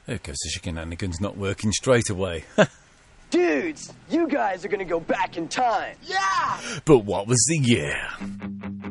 There goes the shenanigans not working straight away. Dudes, you guys are gonna go back in time. Yeah! But what was the year?